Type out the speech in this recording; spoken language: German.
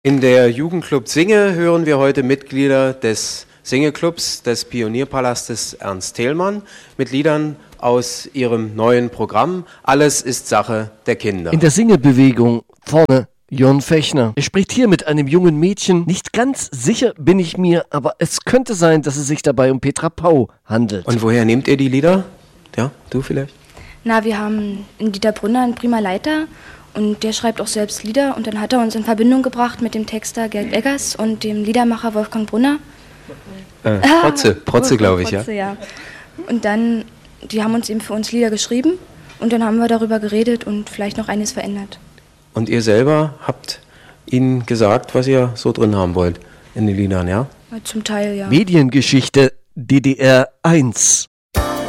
In der Jugendclub Singe hören wir heute Mitglieder des Singeclubs des Pionierpalastes Ernst Thälmann mit Liedern aus ihrem neuen Programm Alles ist Sache der Kinder. In der Singebewegung vorne Jon Fechner. Er spricht hier mit einem jungen Mädchen. Nicht ganz sicher bin ich mir, aber es könnte sein, dass es sich dabei um Petra Pau handelt. Und woher nehmt ihr die Lieder? Ja, du vielleicht? Na, wir haben in Dieter Brunner einen prima Leiter und der schreibt auch selbst Lieder. Und dann hat er uns in Verbindung gebracht mit dem Texter Gerd Eggers und dem Liedermacher Wolfgang Brunner. Protze glaube ich, Protze, ja. Und dann, die haben uns eben für uns Lieder geschrieben und dann haben wir darüber geredet und vielleicht noch eines verändert. Und ihr selber habt ihnen gesagt, was ihr so drin haben wollt in den Liedern, ja? Zum Teil, ja. Mediengeschichte DDR 1.